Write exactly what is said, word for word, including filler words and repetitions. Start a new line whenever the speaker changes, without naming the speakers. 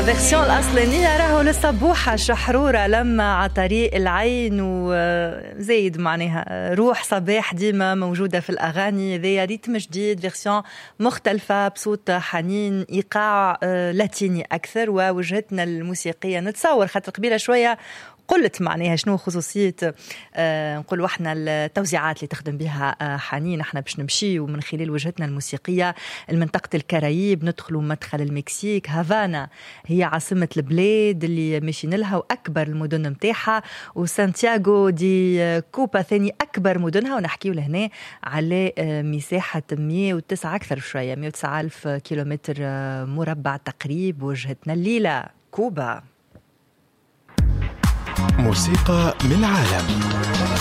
فيرسيون الأصلية راهو للصبوحة شحرورة لما على طريق العين وزايد معناها روح صباح ديما موجودة في الأغاني ذي ريتم جديد فيرسيون مختلفة بصوت حنين إيقاع لاتيني أكثر ووجهتنا الموسيقية نتصور خاطر قبيلة شوية قلت معناها شنو خصوصية آه نقول وحنا التوزيعات اللي تخدم بها آه حنين. احنا باش نمشي ومن خلال وجهتنا الموسيقية المنطقة الكاريب ندخلوا مدخل المكسيك. هافانا هي عاصمة البلاد اللي ماشيين لها وأكبر المدن متاعها، وسانتياغو دي كوبا ثاني أكبر مدنها، ونحكيو لهنا على آه مساحة مئة وتسعة أكثر شوية مئة وتسعة ألف كيلومتر آه مربع تقريب. وجهتنا الليلة كوبا.
موسيقى من العالم.